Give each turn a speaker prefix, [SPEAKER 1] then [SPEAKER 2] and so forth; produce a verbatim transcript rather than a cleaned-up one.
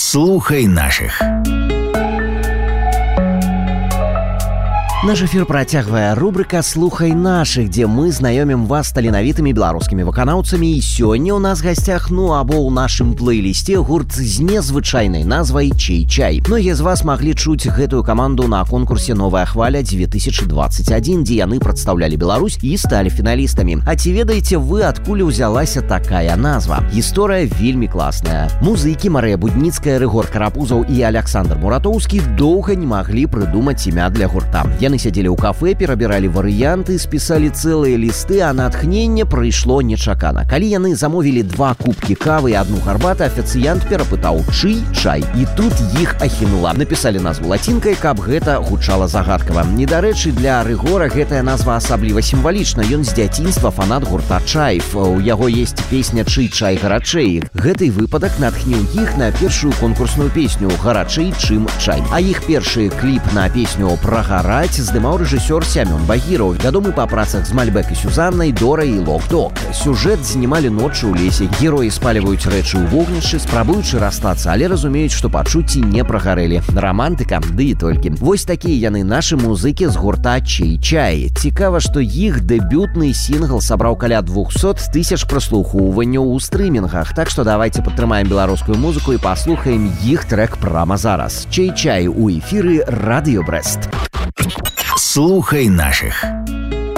[SPEAKER 1] Слухай наших.
[SPEAKER 2] Наш эфир працягвае рубрика «Слухай наших», дзе мы знаёмім вас з таленавітымі беларускімі выканаўцамі. І сёння ў нас гасцях, ну або ў нашым плейлісце, гурт з незвычайнай назвай «Чэй-чай». Многія з вас маглі чуць гэтую каманду на конкурсе «Новая хваля две тысячи двадцать один», дзе яны прадстаўлялі Беларусь і сталі фіналістамі. А ці ведаеце вы, адкуль узялася такая назва? Гісторыя вельмі класная. Музыкі Марыя Будніцкая, Рыгор Карапузаў і Александр Муратоўскі доўга не маглі прыдумаць імя для гурта. Яны сядзелі ў кафе, перабіралі варыянты, спісалі цэлыя лісты, а натхненне прыйшло нечакана. Калі яны замовілі два кубкі кавы і адну гарбаты, афіцыянт перапытаў, чый чай. І тут іх ахінула. Напісалі назву лацінкай, каб гэта гучала загадкава. Недарэчы, для Рыгора гэтая назва асабліва сімвалічна. Ён з дзяцінства фанат гурта «Чайф». У яго есть песня «Чый чай гарачэй». Гэты выпадак натхніў іх на першую конкурсную песню «Гарачэй, чым чай». А іх першы кліп на песню «Прагараць» здымаў рэжысёр Сямён Багіраў, вядомы па працах з Мальбэк і Сюзаннай, Дорай і Лок-Дог. Сюжэт знімалі ноччу ў лесе. Героі спальваюць рэчы ў вогнішчы, спрабуючы расстацца, але разумеюць, што пачуцці не прагарэлі. Рамантыка, ды і толькі. Вось такія яны, нашы музыкі з гурта «Чэй-чай». Цікава, што іх дэбютны сінгл сабраў каля двухсот тысяч праслухоўванняў у стрымінгах. Так што давайце падтрымаем беларускую музыку і паслухаем іх трэк прама зараз. «Чэй-чай» у эфіры Радыё Брэст.
[SPEAKER 1] Слухай наших.